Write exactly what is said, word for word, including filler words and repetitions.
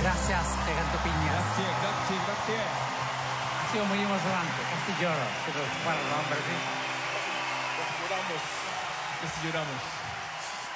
Gracias, Teganto Piña. Gracias, gracias, gracias. Ha sido muy emocionante. Casi lloro. Pero, bueno, no, hombre, sí. Casi lloramos. Casi lloramos.